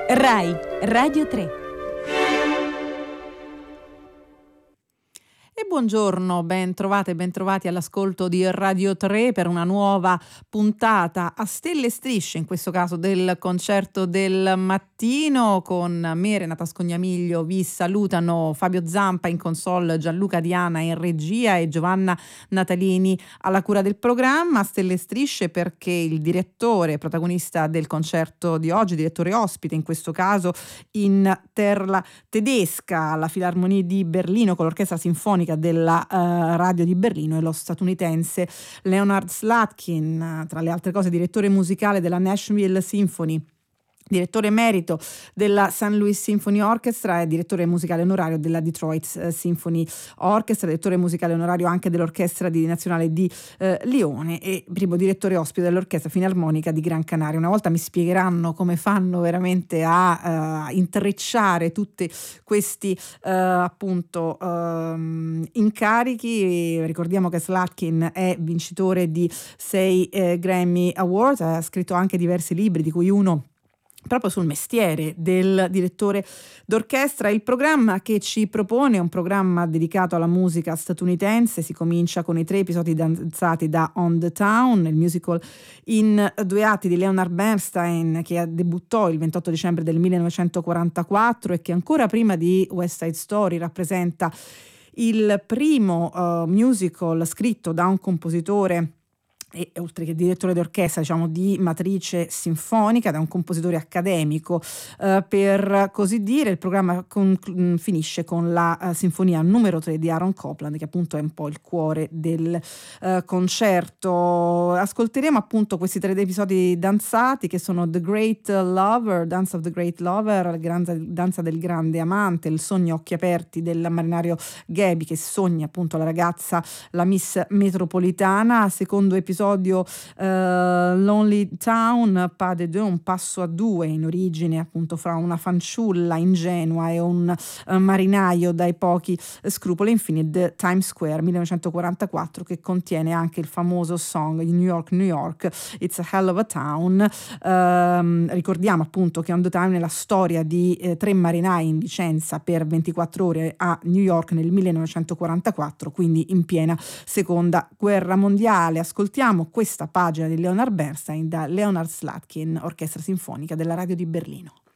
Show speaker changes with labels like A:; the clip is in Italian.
A: Rai Radio 3. E buongiorno, ben trovate e ben trovati all'ascolto di Radio 3 per una nuova puntata a stelle e strisce, in questo caso del concerto del mattino. Con me, Renata Scognamiglio, vi salutano Fabio Zampa in console, Gianluca Diana in regia e Giovanna Natalini alla cura del programma. Stelle e strisce perché il direttore protagonista del concerto di oggi, direttore ospite in questo caso in terra tedesca alla Filarmonie di Berlino con l'orchestra sinfonica della radio di Berlino, è lo statunitense Leonard Slatkin, tra le altre cose direttore musicale della Nashville Symphony, direttore emerito della St. Louis Symphony Orchestra e direttore musicale onorario della Detroit Symphony Orchestra, direttore musicale onorario anche dell'Orchestra Nazionale di Lione e primo direttore ospite dell'Orchestra Filarmonica di Gran Canaria. Una volta mi spiegheranno come fanno veramente a intrecciare tutti questi incarichi. Ricordiamo che Slatkin è vincitore di 6 Grammy Awards, ha scritto anche diversi libri, di cui uno proprio sul mestiere del direttore d'orchestra. Il programma che ci propone è un programma dedicato alla musica statunitense. Si comincia con i 3 episodi danzati da On the Town, il musical in 2 atti di Leonard Bernstein, che debuttò il 28 dicembre del 1944 e che ancora prima di West Side Story rappresenta il primo musical scritto da un compositore e oltre che direttore d'orchestra, diciamo di matrice sinfonica, da un compositore accademico, per così dire. Il programma finisce con la sinfonia numero 3 di Aaron Copland, che appunto è un po' il cuore del concerto. Ascolteremo appunto questi 3 episodi danzati, che sono The Great Lover, Dance of the Great Lover, la danza del grande amante, il sogno a occhi aperti del marinario Gaby, che sogna appunto la ragazza, la Miss Metropolitana. Secondo episodio Lonely Town, Pas de deux, un passo a 2, in origine appunto fra una fanciulla ingenua e un marinaio dai pochi scrupoli. Infine The Times Square 1944, che contiene anche il famoso song di New York, New York, It's a Hell of a Town. Ricordiamo appunto che On the Town è la storia di 3 marinai in licenza per 24 ore a New York nel 1944, quindi in piena seconda guerra mondiale. Ascoltiamo questa pagina di Leonard Bernstein da Leonard Slatkin, Orchestra Sinfonica della Radio di Berlino.